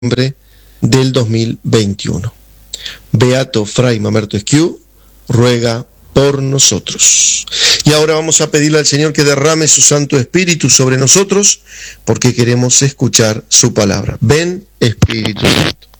del 2021. Beato Fray Mamerto Esquiú, ruega por nosotros. Y ahora vamos a pedirle al Señor que derrame su Santo Espíritu sobre nosotros, porque queremos escuchar su palabra. Ven, Espíritu Santo.